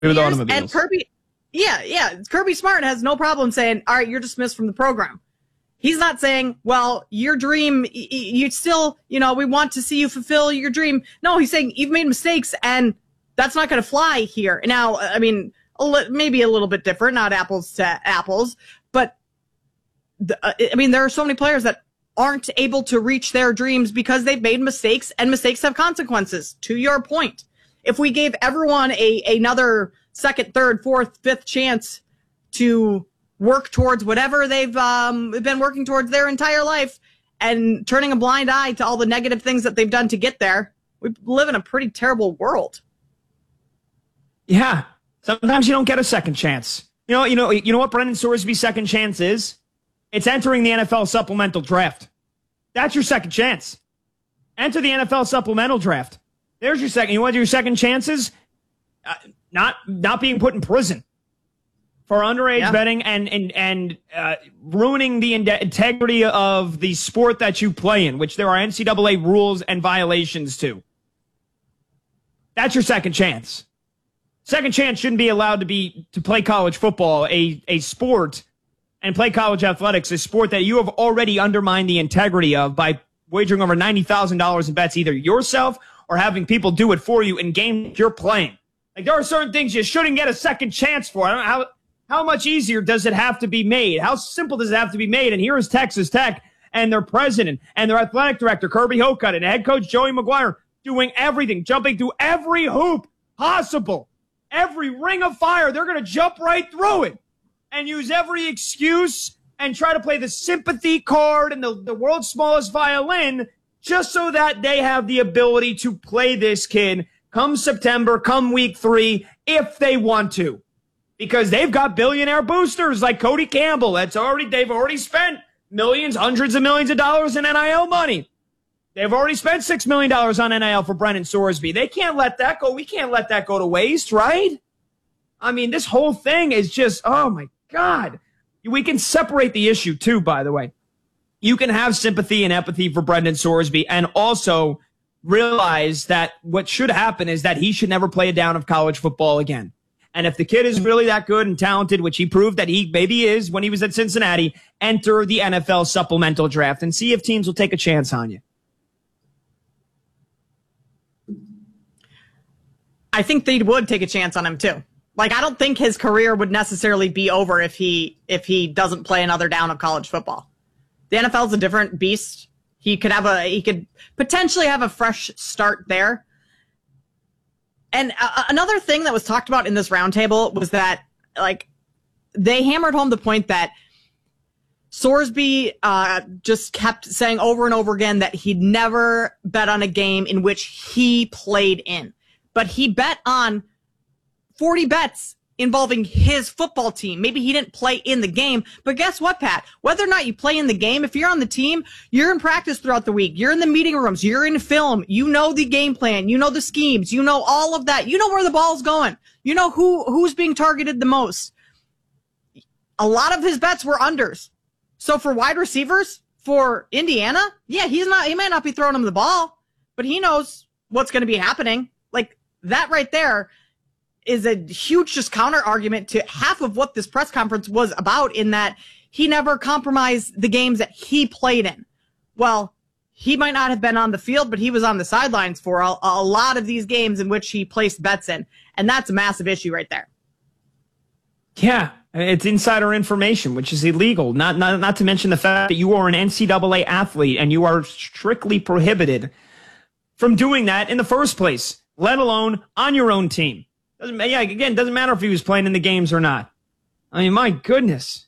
with years, automobiles. And Kirby Smart has no problem saying, all right, you're dismissed from the program. He's not saying, well, your dream, you still, we want to see you fulfill your dream. No, he's saying you've made mistakes and that's not going to fly here. Now, I mean, maybe a little bit different, not apples to apples, but there are so many players that aren't able to reach their dreams because they've made mistakes, and mistakes have consequences. To your point, if we gave everyone another second, third, fourth, fifth chance to work towards whatever they've been working towards their entire life, and turning a blind eye to all the negative things that they've done to get there, we live in a pretty terrible world. Yeah. Sometimes you don't get a second chance. You know what Brendan Sorsby's second chance is? It's entering the NFL supplemental draft. That's your second chance. Enter the NFL supplemental draft. There's your second. You want your second chances? Not being put in prison for underage betting and ruining the integrity of the sport that you play in, which there are NCAA rules and violations to. That's your second chance. Second chance shouldn't be allowed to play college football, a sport, and play college athletics, a sport that you have already undermined the integrity of by wagering over $90,000 in bets, either yourself or having people do it for you in games you're playing. Like, there are certain things you shouldn't get a second chance for. I don't know how much easier does it have to be made? How simple does it have to be made? And here is Texas Tech and their president and their athletic director, Kirby Hocutt, and head coach Joey McGuire doing everything, jumping through every hoop possible. Every ring of fire, they're going to jump right through it and use every excuse and try to play the sympathy card and the world's smallest violin just so that they have the ability to play this kid come September, come week 3, if they want to. Because they've got billionaire boosters like Cody Campbell. They've already spent millions, hundreds of millions of dollars in NIL money. They've already spent $6 million on NIL for Brendan Sorsby. They can't let that go. We can't let that go to waste, right? I mean, this whole thing is just, oh my God. We can separate the issue too, by the way. You can have sympathy and empathy for Brendan Sorsby and also realize that what should happen is that he should never play a down of college football again. And if the kid is really that good and talented, which he proved that he maybe is when he was at Cincinnati, enter the NFL supplemental draft and see if teams will take a chance on you. I think they would take a chance on him too. Like, I don't think his career would necessarily be over if he doesn't play another down of college football. The NFL is a different beast. He could potentially have a fresh start there. And another thing that was talked about in this roundtable was that, like, they hammered home the point that Sorsby just kept saying over and over again that he'd never bet on a game in which he played in. But he bet on 40 bets involving his football team. Maybe he didn't play in the game, but guess what, Pat? Whether or not you play in the game, if you're on the team, you're in practice throughout the week. You're in the meeting rooms. You're in film. You know the game plan. You know the schemes. You know all of that. You know where the ball's going. You know who's being targeted the most. A lot of his bets were unders. So for wide receivers, for Indiana, yeah, he might not be throwing him the ball, but he knows what's going to be happening. Like, that right there is a huge just counter argument to half of what this press conference was about, in that he never compromised the games that he played in. Well, he might not have been on the field, but he was on the sidelines for a lot of these games in which he placed bets in. And that's a massive issue right there. Yeah, it's insider information, which is illegal. Not to mention the fact that you are an NCAA athlete and you are strictly prohibited from doing that in the first place, let alone on your own team. Doesn't matter if he was playing in the games or not. I mean, my goodness.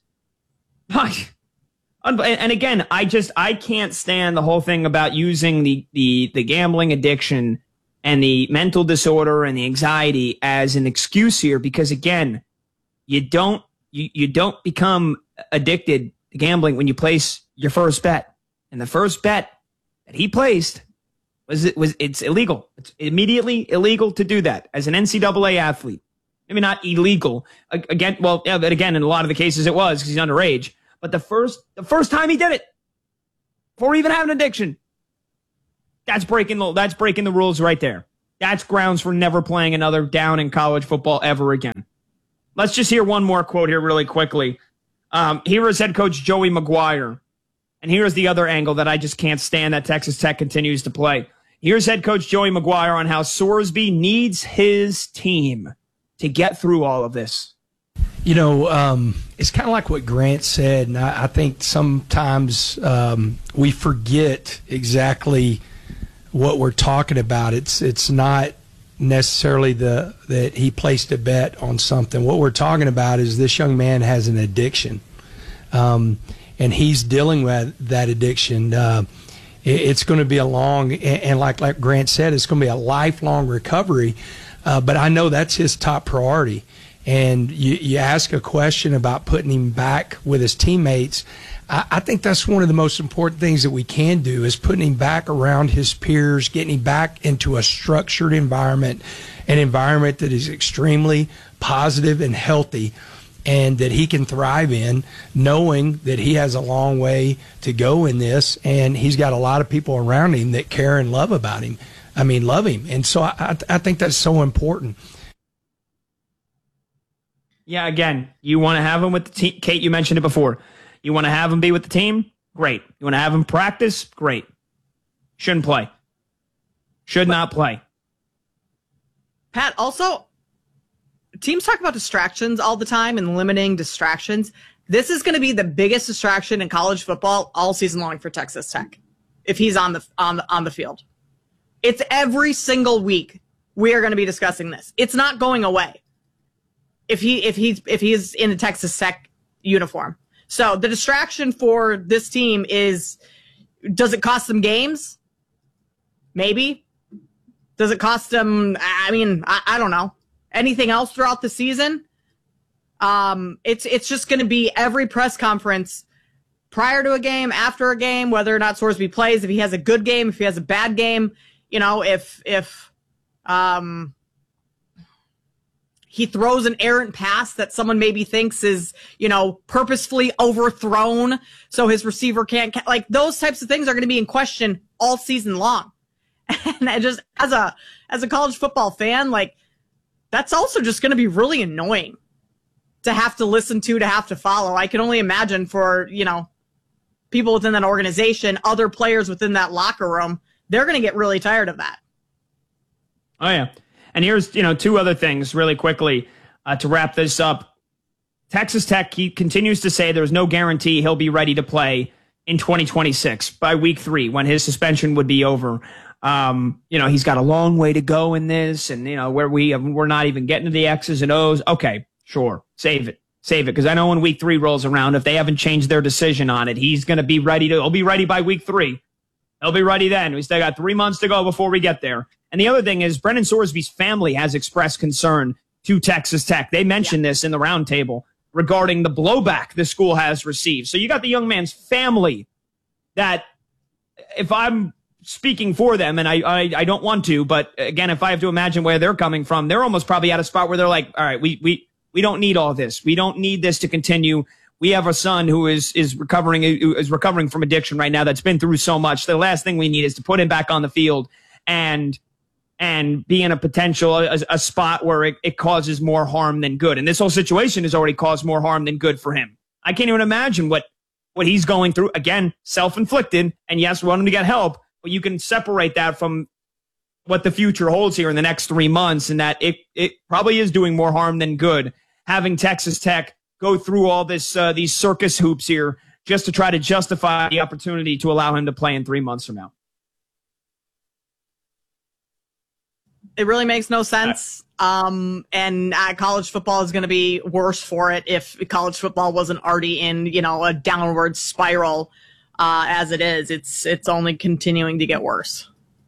And again, I can't stand the whole thing about using the gambling addiction and the mental disorder and the anxiety as an excuse here, because again, you don't become addicted to gambling when you place your first bet. And the first bet that he placed it's illegal. It's immediately illegal to do that as an NCAA athlete. Maybe not illegal. Again, well, yeah, but again, in a lot of the cases it was because he's underage. But the first time he did it, before even having an addiction, that's breaking the rules right there. That's grounds for never playing another down in college football ever again. Let's just hear one more quote here really quickly. Here is head coach Joey McGuire. And here's the other angle that I just can't stand that Texas Tech continues to play. Here's head coach Joey McGuire on how Sorsby needs his team to get through all of this. You know, it's kind of like what Grant said, and I think sometimes we forget exactly what we're talking about. It's not necessarily that he placed a bet on something. What we're talking about is this young man has an addiction, and he's dealing with that addiction. It's going to be a long, and like Grant said, it's going to be a lifelong recovery. But I know that's his top priority. And you ask a question about putting him back with his teammates. I think that's one of the most important things that we can do is putting him back around his peers, getting him back into a structured environment, an environment that is extremely positive and healthy, and that he can thrive in, knowing that he has a long way to go in this, and he's got a lot of people around him that care and love about him. I mean, love him. And so I think that's so important. Yeah, again, you want to have him with the team. Kate, you mentioned it before. You want to have him be with the team? Great. You want to have him practice? Great. Shouldn't play. Should not play. Pat, also, teams talk about distractions all the time and limiting distractions. This is going to be the biggest distraction in college football all season long for Texas Tech if he's on the field. It's every single week we are going to be discussing this. It's not going away if he's in a Texas Tech uniform. So the distraction for this team is, does it cost them games? Maybe. Does it cost them, I don't know, anything else throughout the season? It's just going to be every press conference prior to a game, after a game, whether or not Sorsby plays, if he has a good game, if he has a bad game, you know, if he throws an errant pass that someone maybe thinks is, you know, purposefully overthrown so his receiver can't, like those types of things are going to be in question all season long. And I just, as a college football fan, like that's also just going to be really annoying to have to listen to have to follow. I can only imagine for, you know, people within that organization, other players within that locker room, they're going to get really tired of that. Oh, yeah. And here's, you know, two other things really quickly to wrap this up. Texas Tech, he continues to say there's no guarantee he'll be ready to play in 2026 by week 3 when his suspension would be over. You know, he's got a long way to go in this, and, you know, where we're not even getting to the X's and O's. Okay, sure. Save it. Because I know when week 3 rolls around, if they haven't changed their decision on it, he's going to be ready he'll be ready by week 3. He'll be ready then. We still got 3 months to go before we get there. And the other thing is Brendan Sorsby's family has expressed concern to Texas Tech. They mentioned this in the roundtable regarding the blowback the school has received. So you got the young man's family that, if I'm speaking for them, and I don't want to, but again, if I have to imagine where they're coming from, they're almost probably at a spot where they're like, all right, we don't need all this. We don't need this to continue. We have a son who is recovering from addiction right now that's been through so much. The last thing we need is to put him back on the field and be in a spot where it causes more harm than good. And this whole situation has already caused more harm than good for him. I can't even imagine what he's going through. Again, self-inflicted, and yes, we want him to get help, but you can separate that from what the future holds here in the next 3 months, and that it probably is doing more harm than good, having Texas Tech go through all this these circus hoops here just to try to justify the opportunity to allow him to play in 3 months from now. It really makes no sense. And college football is going to be worse for it if college football wasn't already in, you know, a downward spiral as it is. It's only continuing to get worse.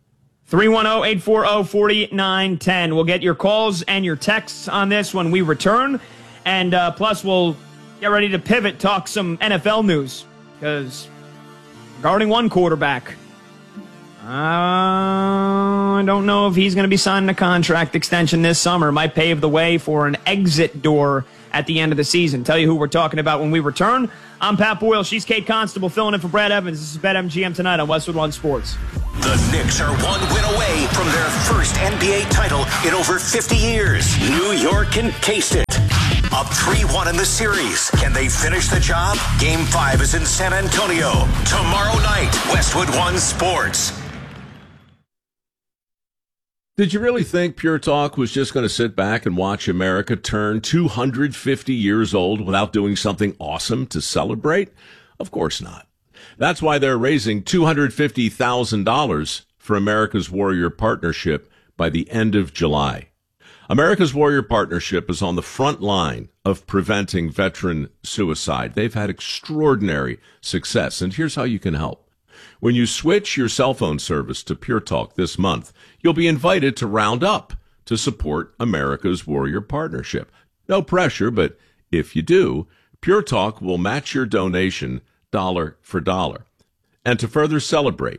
310-840-4910. We'll get your calls and your texts on this when we return. And plus, we'll get ready to pivot, talk some NFL news. Because regarding one quarterback, I don't know if he's going to be signing a contract extension this summer. Might pave the way for an exit door at the end of the season. Tell you who we're talking about when we return I'm Pat Boyle. She's Kate Constable filling in for Brad Evans. This is BetMGM tonight on Westwood One Sports. The Knicks are one win away from their first NBA title in over 50 years. New York encased it. Up 3-1 in the series. Can they finish the job? Game 5 is in San Antonio. Tomorrow night, Westwood One Sports. Did you really think Pure Talk was just going to sit back and watch America turn 250 years old without doing something awesome to celebrate? Of course not. That's why they're raising $250,000 for America's Warrior Partnership by the end of July. America's Warrior Partnership is on the front line of preventing veteran suicide. They've had extraordinary success, and here's how you can help. When you switch your cell phone service to Pure Talk this month, you'll be invited to round up to support America's Warrior Partnership. No pressure, but if you do, Pure Talk will match your donation dollar for dollar. And to further celebrate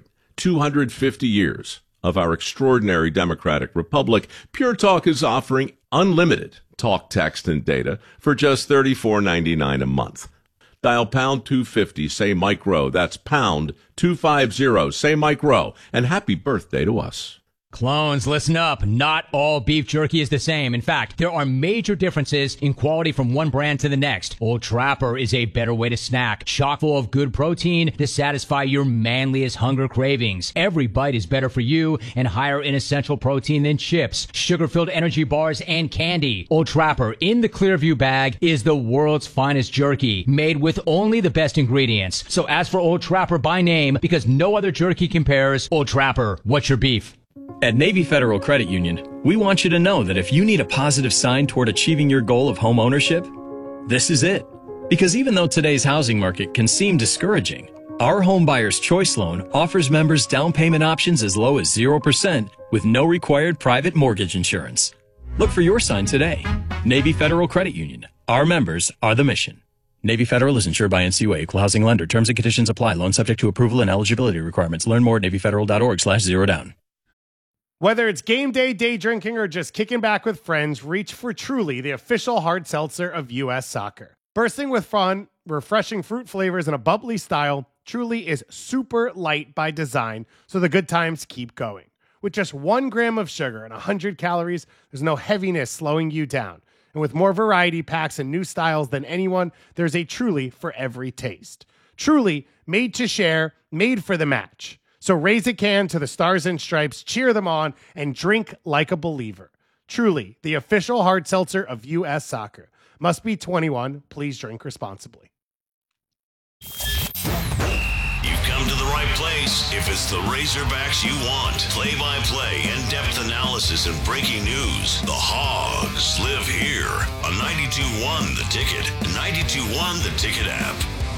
250 years of our extraordinary democratic republic, Pure Talk is offering unlimited talk, text, and data for just $34.99 a month. Dial pound 250, say Mike Rowe. That's pound 250, say Mike Rowe. And happy birthday to us. Clones, listen up. Not all beef jerky is the same. In fact, there are major differences in quality from one brand to the next. Old Trapper is a better way to snack, chock full of good protein to satisfy your manliest hunger cravings. Every bite is better for you and higher in essential protein than chips, sugar-filled energy bars, and candy. Old Trapper in the Clearview bag is the world's finest jerky, made with only the best ingredients. So ask for Old Trapper by name because no other jerky compares. Old Trapper, what's your beef? At Navy Federal Credit Union, we want you to know that if you need a positive sign toward achieving your goal of home ownership, this is it. Because even though today's housing market can seem discouraging, our Home Buyer's Choice Loan offers members down payment options as low as 0% with no required private mortgage insurance. Look for your sign today. Navy Federal Credit Union. Our members are the mission. Navy Federal is insured by NCUA, Equal Housing Lender. Terms and conditions apply. Loan subject to approval and eligibility requirements. Learn more at NavyFederal.org/zerodown. Whether it's game day, day drinking, or just kicking back with friends, reach for Truly, the official hard seltzer of U.S. Soccer. Bursting with fun, refreshing fruit flavors, and a bubbly style, Truly is super light by design, so the good times keep going. With just 1 gram of sugar and 100 calories, there's no heaviness slowing you down. And with more variety packs and new styles than anyone, there's a Truly for every taste. Truly, made to share, made for the match. So raise a can to the Stars and Stripes, cheer them on, and drink like a believer. Truly, the official hard seltzer of U.S. Soccer. Must be 21. Please drink responsibly. You've come to the right place if it's the Razorbacks you want. Play-by-play, in-depth analysis, and breaking news. The Hogs live here on 92.1 The Ticket, 92.1 The Ticket app.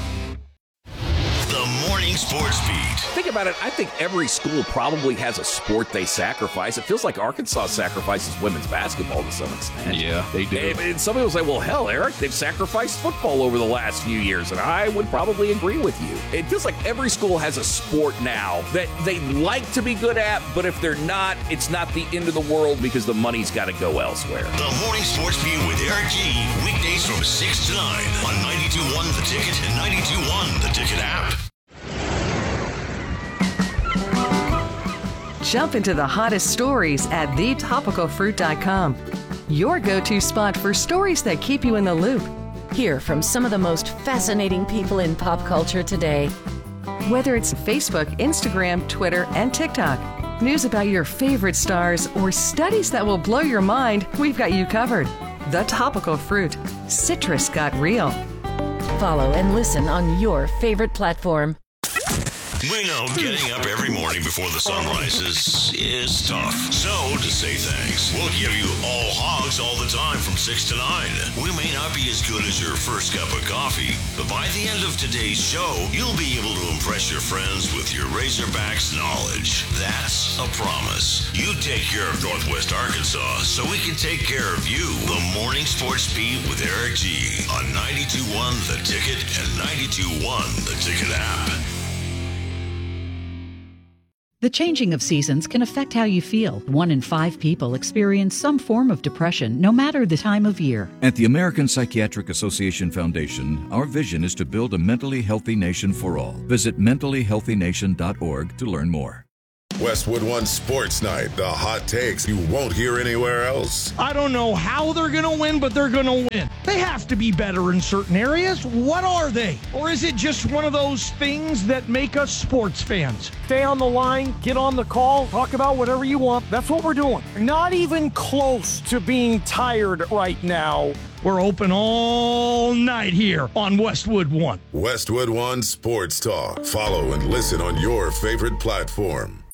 The Morning Sports Beat. Think about it. I think every school probably has a sport they sacrifice. It feels like Arkansas sacrifices women's basketball to some extent. Yeah, they do. And some people say, well, hell, Eric, they've sacrificed football over the last few years. And I would probably agree with you. It feels like every school has a sport now that they like to be good at, but if they're not, it's not the end of the world because the money's got to go elsewhere. The Morning Sports Beat with Eric G. Weekdays from 6 to 9 on 92.1 The Ticket and 92.1 The Ticket app. Jump into the hottest stories at thetopicalfruit.com. Your go-to spot for stories that keep you in the loop. Hear from some of the most fascinating people in pop culture today. Whether it's Facebook, Instagram, Twitter, and TikTok, news about your favorite stars, or studies that will blow your mind, we've got you covered. The Topical Fruit. Citrus got real. Follow and listen on your favorite platform. We know getting up every morning before the sun rises is tough. So, to say thanks, we'll give you all hogs all the time from 6 to 9. We may not be as good as your first cup of coffee, but by the end of today's show, you'll be able to impress your friends with your Razorbacks knowledge. That's a promise. You take care of Northwest Arkansas so we can take care of you. The Morning Sports Beat with Eric G. on 92.1 The Ticket and 92.1 The Ticket app. The changing of seasons can affect how you feel. 1 in 5 people experience some form of depression, no matter the time of year. At the American Psychiatric Association Foundation, our vision is to build a mentally healthy nation for all. Visit mentallyhealthynation.org to learn more. Westwood One Sports Night, the hot takes you won't hear anywhere else. I don't know how they're going to win, but they're going to win. They have to be better in certain areas. What are they? Or is it just one of those things that make us sports fans? Stay on the line, get on the call, talk about whatever you want. That's what we're doing. Not even close to being tired right now. We're open all night here on Westwood One. Westwood One Sports Talk. Follow and listen on your favorite platform.